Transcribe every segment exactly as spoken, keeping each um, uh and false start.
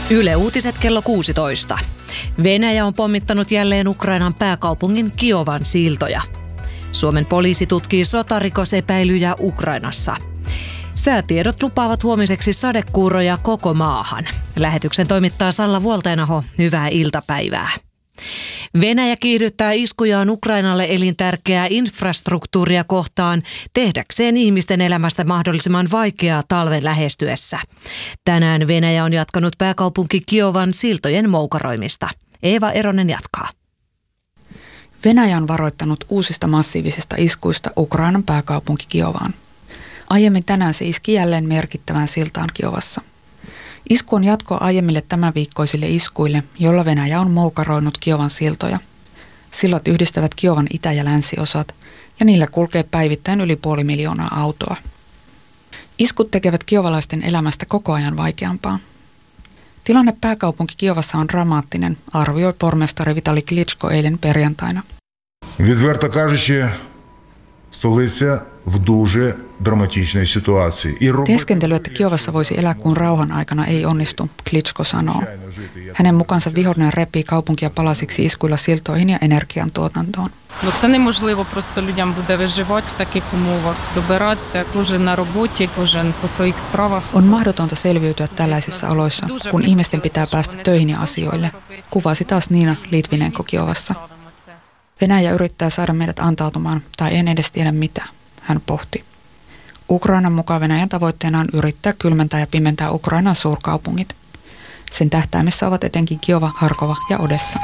Yle Uutiset kello kuusitoista. Venäjä on pommittanut jälleen Ukrainan pääkaupungin Kiovan siltoja. Suomen poliisi tutkii sotarikosepäilyjä Ukrainassa. Säätiedot lupaavat huomiseksi sadekuuroja koko maahan. Lähetyksen toimittaa Salla Vuolteenaho. Hyvää iltapäivää. Venäjä kiihdyttää iskujaan Ukrainalle elintärkeää infrastruktuuria kohtaan tehdäkseen ihmisten elämästä mahdollisimman vaikeaa talven lähestyessä. Tänään Venäjä on jatkanut pääkaupunki Kiovan siltojen moukaroimista. Eeva Eronen jatkaa. Venäjä on varoittanut uusista massiivisista iskuista Ukrainan pääkaupunki Kiovaan. Aiemmin tänään se iski jälleen merkittävään siltaan Kiovassa. Isku on jatkoa aiemmille tämänviikkoisille iskuille, jolla Venäjä on moukaroinut Kiovan siltoja. Sillat yhdistävät Kiovan itä- ja länsiosat, ja niillä kulkee päivittäin yli puoli miljoonaa autoa. Iskut tekevät kiovalaisten elämästä koko ajan vaikeampaa. Tilanne pääkaupunki Kiovassa on dramaattinen, arvioi pormestari Vitali Klitschko eilen perjantaina. Відверто кажучи, столиця в дуже драматичній ситуації. Teeskentely, että Kiovassa voisi elää kuin rauhan aikana, ei onnistu, Klitschko sanoo. Hänen mukaansa vihollinen repii kaupunkia palasiksi iskuilla siltoihin ja energiantuotantoon. Ну це неможливо просто людям буде виживати в таких умовах, добиратися, кожен на роботі, кожен по своїх справах. On mahdotonta selviytyä tällaisissa oloissa, kun ihmisten pitää päästä töihin ja asioille, kuvasi taas Niina Litvinenko Kiovassa. Venäjä yrittää saada meidät antautumaan, tai en edes tiedä mitä, hän pohti. Ukrainan mukaan Venäjän tavoitteena on yrittää kylmentää ja pimentää Ukrainan suurkaupungit. Sen tähtäimessä ovat etenkin Kiova, Harkova ja Odessa.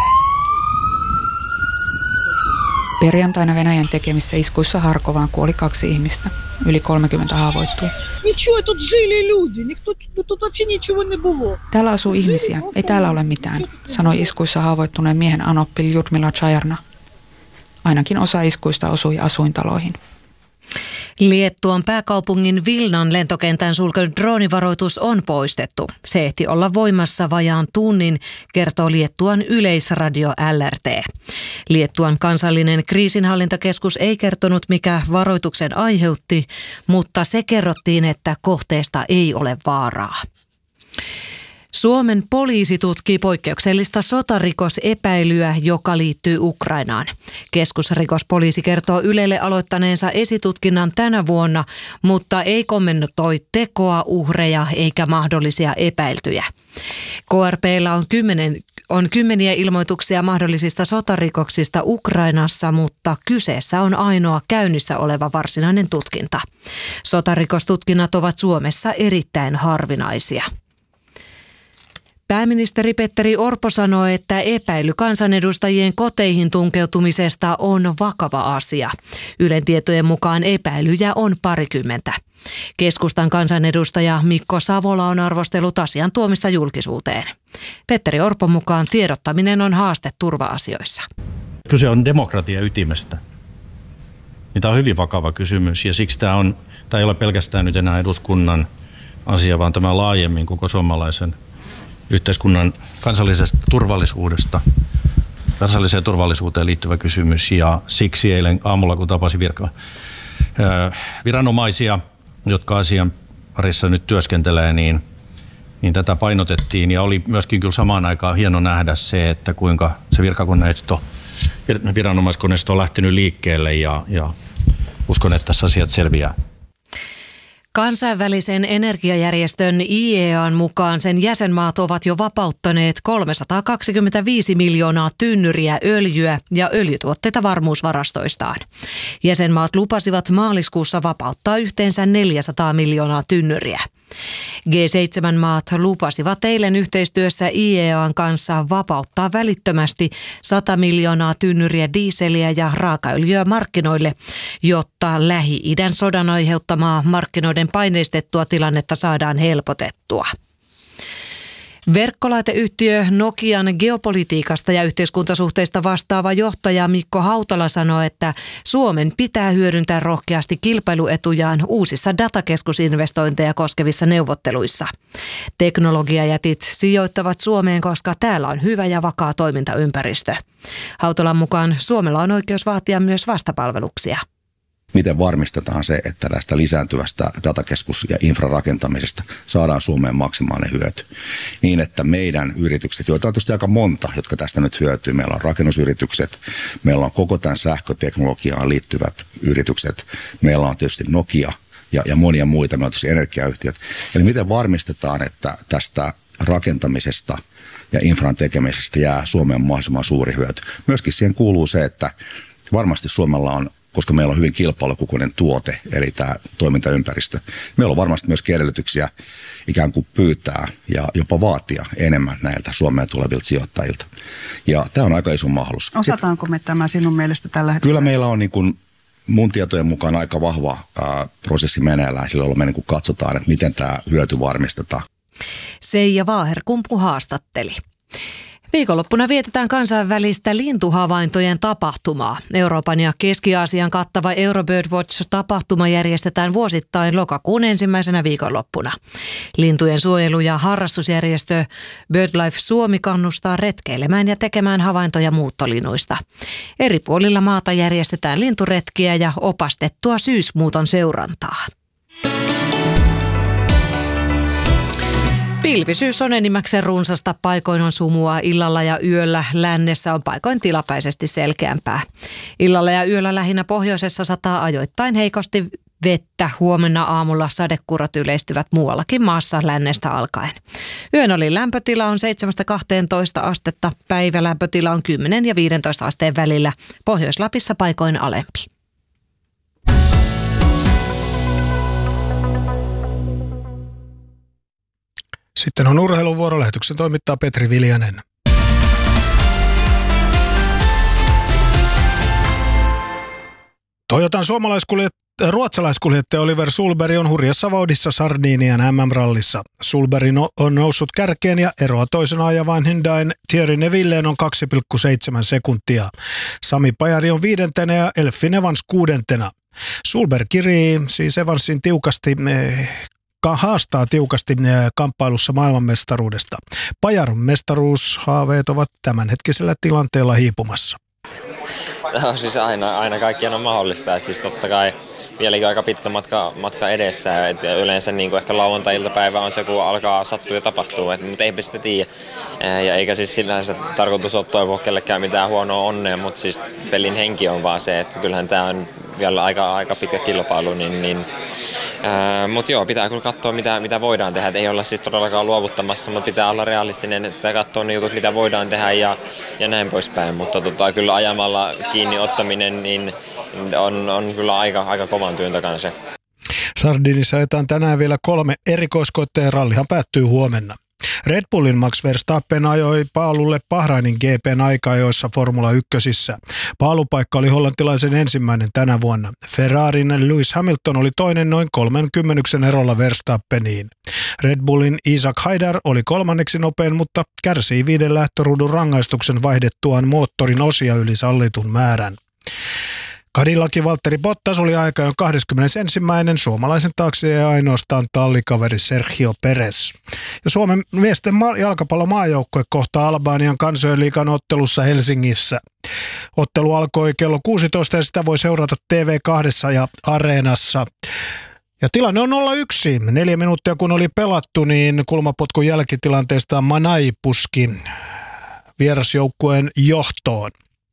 Perjantaina Venäjän tekemissä iskuissa Harkovaan kuoli kaksi ihmistä. Yli kolmekymmentä haavoittui. Täällä asuu ihmisiä, ei täällä ole mitään, sanoi iskuissa haavoittuneen miehen anoppi Ljudmila Chajarna. Ainakin osa iskuista osui asuintaloihin. Liettuan pääkaupungin Vilnan lentokentän sulkenut droonivaroitus on poistettu. Se ehti olla voimassa vajaan tunnin, kertoo Liettuan yleisradio L R T. Liettuan kansallinen kriisinhallintakeskus ei kertonut, mikä varoituksen aiheutti, mutta se kerrottiin, että kohteesta ei ole vaaraa. Suomen poliisi tutkii poikkeuksellista sotarikosepäilyä, joka liittyy Ukrainaan. Keskusrikospoliisi kertoo Ylelle aloittaneensa esitutkinnan tänä vuonna, mutta ei kommentoi tekoa, uhreja eikä mahdollisia epäiltyjä. K R P:llä on, kymmenen, on kymmeniä ilmoituksia mahdollisista sotarikoksista Ukrainassa, mutta kyseessä on ainoa käynnissä oleva varsinainen tutkinta. Sotarikostutkinnat ovat Suomessa erittäin harvinaisia. Pääministeri Petteri Orpo sanoi, että epäily kansanedustajien koteihin tunkeutumisesta on vakava asia. Ylen tietojen mukaan epäilyjä on parikymmentä. Keskustan kansanedustaja Mikko Savola on arvostellut asian tuomista julkisuuteen. Petteri Orpon mukaan tiedottaminen on haaste turva-asioissa. Kyse on demokratian ytimestä. Tämä on hyvin vakava kysymys ja siksi tämä, on, tämä ei ole pelkästään nyt enää eduskunnan asia, vaan tämä laajemmin koko suomalaisen yhteiskunnan kansallisesta turvallisuudesta, kansalliseen turvallisuuteen liittyvä kysymys ja siksi eilen aamulla, kun tapasin virka, viranomaisia, jotka asian parissa nyt työskentelee, niin, niin tätä painotettiin ja oli myöskin kyllä samaan aikaan hieno nähdä se, että kuinka se virkakoneisto, viranomaiskoneisto on lähtenyt liikkeelle ja, ja uskon, että tässä asiat selviää. Kansainvälisen energiajärjestön I E A:n mukaan sen jäsenmaat ovat jo vapauttaneet kolmesataakaksikymmentäviisi miljoonaa tynnyriä öljyä ja öljytuotteita varmuusvarastoistaan. Jäsenmaat lupasivat maaliskuussa vapauttaa yhteensä neljäsataa miljoonaa tynnyriä. G seitsemän maat lupasivat eilen yhteistyössä I E A:n kanssa vapauttaa välittömästi sata miljoonaa tynnyriä diiseliä ja raakaöljyä markkinoille, jotta Lähi-idän sodan aiheuttamaa markkinoiden paineistettua tilannetta saadaan helpotettua. Verkkolaiteyhtiö Nokian geopolitiikasta ja yhteiskuntasuhteista vastaava johtaja Mikko Hautala sanoi, että Suomen pitää hyödyntää rohkeasti kilpailuetujaan uusissa datakeskusinvestointeja koskevissa neuvotteluissa. Teknologiajätit sijoittavat Suomeen, koska täällä on hyvä ja vakaa toimintaympäristö. Hautalan mukaan Suomella on oikeus vaatia myös vastapalveluksia. miten varmistetaan se, että tästä lisääntyvästä datakeskus- ja infrarakentamisesta saadaan Suomeen maksimaalinen hyöty. Niin, että meidän yritykset, joita on tietysti aika monta, jotka tästä nyt hyötyy. Meillä on rakennusyritykset, meillä on koko tämän sähköteknologiaan liittyvät yritykset, meillä on tietysti Nokia ja, ja monia muita, meillä on tietysti energiayhtiöt. Eli miten varmistetaan, että tästä rakentamisesta ja infran tekemisestä jää Suomeen mahdollisimman suuri hyöty. Myöskin siihen kuuluu se, että varmasti Suomella on, koska meillä on hyvin kilpailukykyinen tuote, eli tämä toimintaympäristö, meillä on varmasti myös edellytyksiä ikään kuin pyytää ja jopa vaatia enemmän näiltä Suomeen tulevilta sijoittajilta. Ja tämä on aika iso mahdollisuus. Osataanko me tämä sinun mielestä tällä hetkellä? Kyllä meillä on niin kuin mun tietojen mukaan aika vahva ää, prosessi meneillään, silloin me niin kuin katsotaan, että miten tämä hyöty varmistetaan. Seija Vaaherkumpu haastatteli. Viikonloppuna vietetään kansainvälistä lintuhavaintojen tapahtumaa. Euroopan ja Keski-Aasian kattava Eurobirdwatch-tapahtuma järjestetään vuosittain lokakuun ensimmäisenä viikonloppuna. Lintujen suojelu- ja harrastusjärjestö BirdLife Suomi kannustaa retkeilemään ja tekemään havaintoja muuttolinnuista. Eri puolilla maata järjestetään linturetkiä ja opastettua syysmuuton seurantaa. Pilvisyys on enimmäkseen runsasta, paikoin on sumua illalla ja yöllä, lännessä on paikoin tilapäisesti selkeämpää. Illalla ja yöllä lähinnä pohjoisessa sataa ajoittain heikosti vettä, huomenna aamulla sadekuurat yleistyvät muuallakin maassa lännestä alkaen. Yön oli lämpötila on seitsemästä kahteentoista astetta, päivälämpötila on kymmenen ja viisitoista asteen välillä, Pohjois-Lapissa paikoin alempi. Sitten on urheiluvuoro. Lähetyksen toimittaa Petri Viljanen. Toyotan suomalaiskuljettaja, ruotsalaiskuljettaja Oliver Sulberg on hurjassa vauhdissa Sardinian M M-rallissa. Sulberg on noussut kärkeen ja eroa toisena ajavan Hyundain Thierry Nevilleen on kaksi pilkku seitsemän sekuntia. Sami Pajari on viidentenä ja Elfin Evans kuudentena. Sulberg kirii siis Evansin tiukasti haastaa tiukasti kamppailussa maailmanmestaruudesta. Pajaron mestaruushaaveet ovat tämänhetkisellä tilanteella hiipumassa. Tämä on siis aina, aina kaikkien on mahdollista. Että siis totta kai vieläkin aika pitkä matka, matka edessä. Et yleensä niin kuin ehkä lauantai-iltapäivä on se, kun alkaa sattua ja tapahtuu. Et, mutta eipä sitä tiedä. Ja eikä siis sillänsä tarkoitus ole toivoa kellekään mitään huonoa onnea, mutta siis pelin henki on vaan se, että kyllähän tämä on vielä aika, aika pitkä kilpailu. Niin, niin, mutta joo, pitää kyllä katsoa, mitä, mitä voidaan tehdä. Et ei olla siis todellakaan luovuttamassa, mutta pitää olla realistinen, että katsoa ne jutut, mitä voidaan tehdä ja, ja näin poispäin. Mutta tota, kyllä ajamalla kiinni ottaminen niin on, on kyllä aika, aika kovan työn takana se. Sardinissa ajetaan tänään vielä kolme erikoiskoetteen, rallihan päättyy huomenna. Red Bullin Max Verstappen ajoi paalulle Bahrainin G P:n aika-ajoissa Formula ykkösissä. Paalupaikka oli hollantilaisen ensimmäinen tänä vuonna. Ferrarin Lewis Hamilton oli toinen noin kolmekymmentä erolla Verstappeniin. Red Bullin Isaac Haidar oli kolmanneksi nopein, mutta kärsii viiden lähtöruudun rangaistuksen vaihdettuaan moottorin osia yli sallitun määrän. Cadillacin Valtteri Bottas oli aika kahdeskymmenesensimmäinen Suomalaisen taakse ja ainoastaan tallikaveri Sergio Perez. Ja Suomen miesten jalkapallomaajoukkue kohtaa Albanian kansainliigan ottelussa Helsingissä. Ottelu alkoi kello kuusitoista ja sitä voi seurata T V kaksi ja Areenassa. Ja tilanne on nolla yksi. Neljä minuuttia kun oli pelattu, niin kulmapotkun jälkitilanteesta Manai puski vierasjoukkueen johtoon.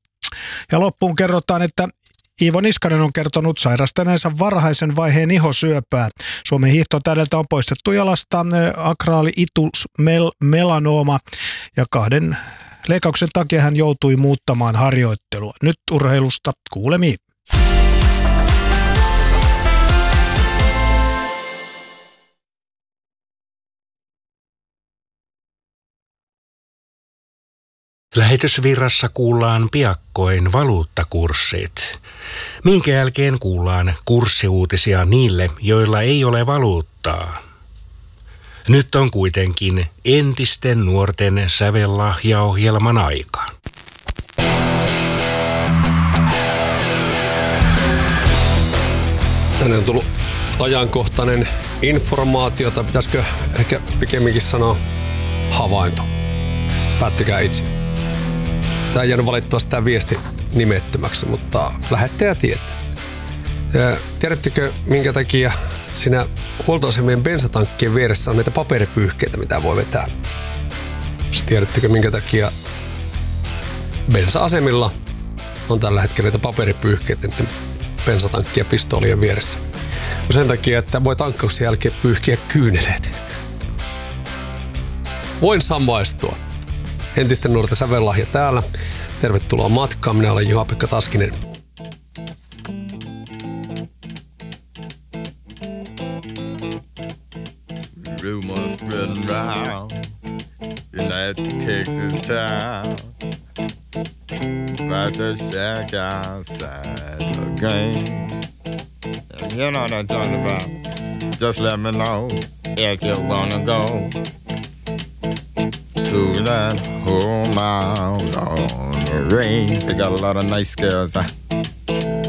Ja loppuun kerrotaan, että Iivo Niskanen on kertonut sairastaneensa varhaisen vaiheen ihosyöpää. Suomen hiihtotähdeltä on poistettu jalasta akraali itus mel- melanooma ja kahden leikkauksen takia hän joutui muuttamaan harjoittelua. Nyt urheilusta kuulemiin. Lähetysvirrassa kuullaan piakkoin valuuttakurssit, minkä jälkeen kuullaan kurssiuutisia niille, joilla ei ole valuuttaa. Nyt on kuitenkin entisten nuorten sävellahjaohjelman aika. Tänne on tullut ajankohtainen informaatio, tai pitäisikö ehkä pikemminkin sanoa havainto. Päättikää itse. Tämä ei jäänyt valitettavasti tämä viesti nimettömäksi, mutta lähettäjä tietää. Ja tiedättekö, minkä takia siinä huoltoasemien bensatankkien vieressä on näitä paperipyyhkeitä, mitä voi vetää? Tiedättekö, minkä takia bensa-asemilla on tällä hetkellä näitä paperipyyhkeitä bensatankkien pistoolien vieressä? No sen takia, että voi tankkauksen jälkeen pyyhkiä kyyneleet. Voin samaistua. Entisten nuorten sävellahja täällä. Tervetuloa matkaan. Minä olen Juha-Pekka Taskinen. Rumors spreading round in that Texas town about the shack outside the game. And you know what I'm talking about. Just let me know if you wanna go to that home out on the range. They got a lot of nice girls.